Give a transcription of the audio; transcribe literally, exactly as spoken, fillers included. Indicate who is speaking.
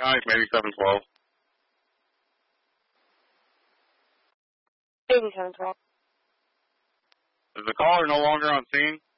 Speaker 1: Guys, maybe seven twelve.
Speaker 2: Maybe seven twelve.
Speaker 1: Is the caller no longer on scene?